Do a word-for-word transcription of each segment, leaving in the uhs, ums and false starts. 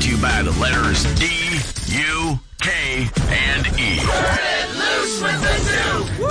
to you by the letters D, U, K, and E. Turn it loose with the Duke!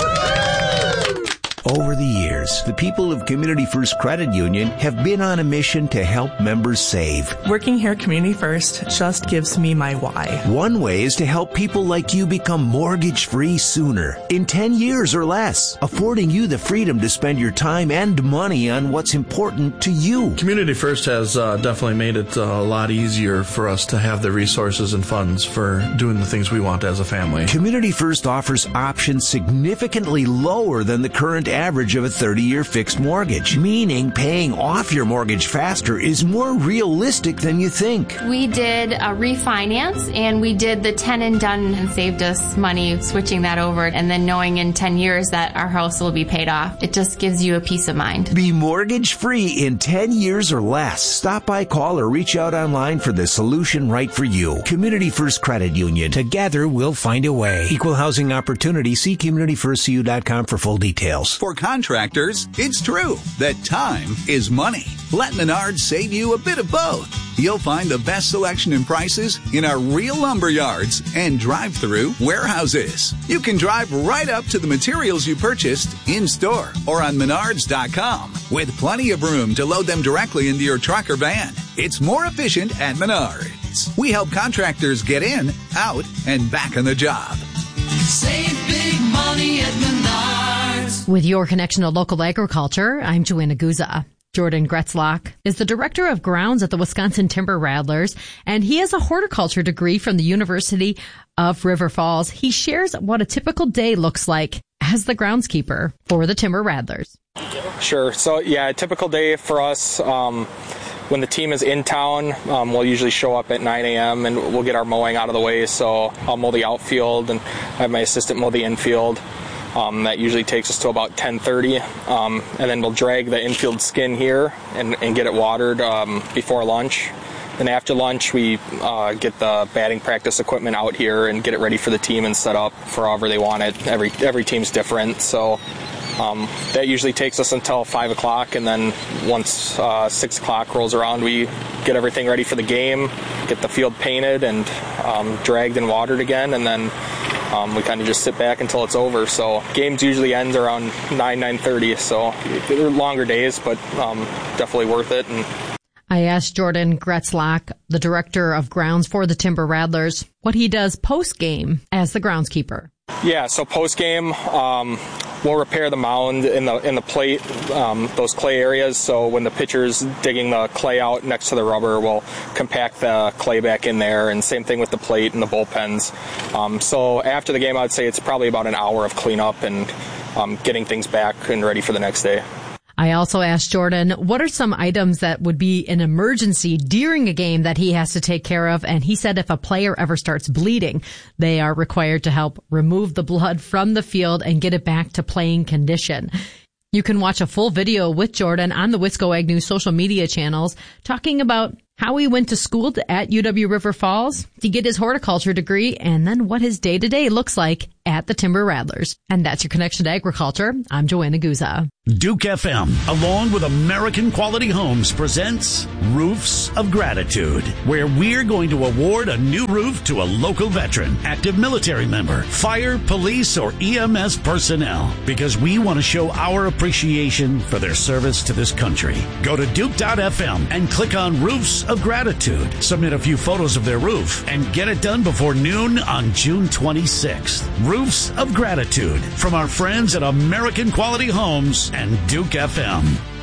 Woo! Over the years, the people of Community First Credit Union have been on a mission to help members save. Working here at Community First just gives me my why. One way is to help people like you become mortgage-free sooner, in ten years or less, affording you the freedom to spend your time and money on what's important to you. Community First has uh, definitely made it uh, a lot easier for us to have the resources and funds for doing the things we want as a family. Community First offers options significantly lower than the current average of a thirty-year fixed mortgage, meaning paying off your mortgage faster is more realistic than you think. We did a refinance, and we did the ten and done, and saved us money switching that over, and then knowing in ten years that our house will be paid off. It just gives you a peace of mind. Be mortgage-free in ten years or less. Stop by, call, or reach out online for the solution right for you. Community First Credit Union. Together, we'll find a way. Equal housing opportunity. See community first c u dot com for full details. For contractors, it's true that time is money. Let Menards save you a bit of both. You'll find the best selection and prices in our real lumber yards and drive-through warehouses. You can drive right up to the materials you purchased in-store or on menards dot com with plenty of room to load them directly into your truck or van. It's more efficient at Menards. We help contractors get in, out, and back on the job. Save big money at Menards. With your connection to local agriculture, I'm Joanna Guza. Jordan Gretzlock is the director of grounds at the Wisconsin Timber Rattlers, and he has a horticulture degree from the University of River Falls. He shares what a typical day looks like as the groundskeeper for the Timber Rattlers. Sure. So, yeah, a typical day for us, um, when the team is in town, um, we'll usually show up at nine a.m. and we'll get our mowing out of the way. So I'll mow the outfield and I have my assistant mow the infield. Um, that usually takes us to about ten thirty, um, and then we'll drag the infield skin here and, and get it watered um, before lunch. Then after lunch, we uh, get the batting practice equipment out here and get it ready for the team and set up for however they want it. Every every team's different, so um, that usually takes us until five o'clock, and then once uh, six o'clock rolls around, we get everything ready for the game, get the field painted and um, dragged and watered again, and then Um, we kind of just sit back until it's over. So games usually end around nine, nine thirty. So they're longer days, but um, definitely worth it. And I asked Jordan Gretzlock, the director of grounds for the Timber Rattlers, what he does post-game as the groundskeeper. Yeah, so post-game, um, we'll repair the mound in the in the plate, um, those clay areas. So when the pitcher's digging the clay out next to the rubber, we'll compact the clay back in there, and same thing with the plate and the bullpens. Um, so after the game, I'd say it's probably about an hour of cleanup and um, getting things back and ready for the next day. I also asked Jordan, what are some items that would be an emergency during a game that he has to take care of? And he said if a player ever starts bleeding, they are required to help remove the blood from the field and get it back to playing condition. You can watch a full video with Jordan on the Wisco Ag News social media channels talking about how he went to school at U W River Falls to get his horticulture degree, and then what his day-to-day looks like at the Timber Rattlers. And that's your connection to agriculture. I'm Joanna Guza. Duke F M, along with American Quality Homes, presents Roofs of Gratitude, where we're going to award a new roof to a local veteran, active military member, fire, police, or E M S personnel, because we want to show our appreciation for their service to this country. Go to Duke dot F M and click on Roofs of Gratitude. Submit a few photos of their roof and get it done before noon on June twenty-sixth. Roofs of Gratitude from our friends at American Quality Homes and Duke F M.